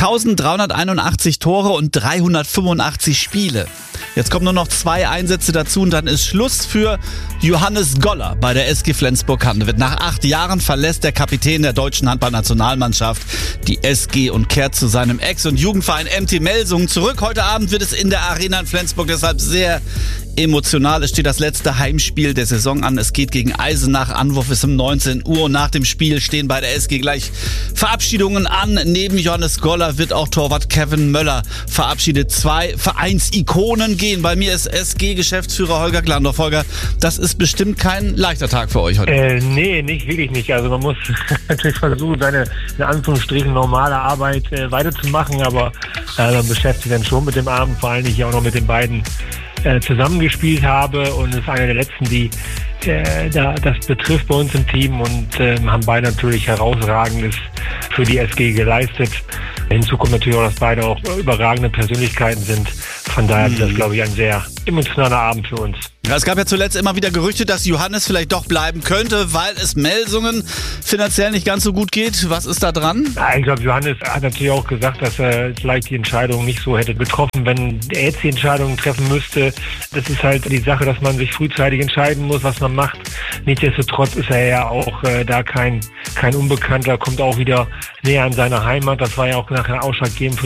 1381 Tore und 385 Spiele. Jetzt kommen nur noch 2 Einsätze dazu und dann ist Schluss für Johannes Goller bei der SG Flensburg-Handewitt. Nach 8 Jahren verlässt der Kapitän der deutschen Handballnationalmannschaft die SG und kehrt zu seinem Ex- und Jugendverein MT Melsungen zurück. Heute Abend wird es in der Arena in Flensburg deshalb sehr emotional. Es steht das letzte Heimspiel der Saison an. Es geht gegen Eisenach. Anwurf ist um 19 Uhr und nach dem Spiel stehen bei der SG gleich Verabschiedungen an. Neben Johannes Goller wird auch Torwart Kevin Möller verabschiedet. 2 Vereinsikonen gehen. Bei mir ist SG-Geschäftsführer Holger Glandorf. Holger, das ist bestimmt kein leichter Tag für euch heute. Nee, wirklich nicht. Also man muss natürlich versuchen, seine in Anführungsstrichen normale Arbeit weiterzumachen, aber man beschäftigt sich dann schon mit dem Abend, vor allem ich auch noch mit den beiden zusammengespielt habe und ist einer der letzten, die das betrifft bei uns im Team und haben beide natürlich Herausragendes für die SG geleistet. Hinzu kommt natürlich auch, dass beide auch überragende Persönlichkeiten sind. Von daher ist das, glaube ich, ein sehr emotionaler Abend für uns. Ja, es gab ja zuletzt immer wieder Gerüchte, dass Johannes vielleicht doch bleiben könnte, weil es Melsungen finanziell nicht ganz so gut geht. Was ist da dran? Ja, ich glaube, Johannes hat natürlich auch gesagt, dass er vielleicht die Entscheidung nicht so hätte getroffen, wenn er jetzt die Entscheidung treffen müsste. Das ist halt die Sache, dass man sich frühzeitig entscheiden muss, was man macht. Nichtsdestotrotz ist er ja auch da kein Unbekannter, kommt auch wieder näher an seine Heimat. Das war ja auch nachher ausschlaggebend für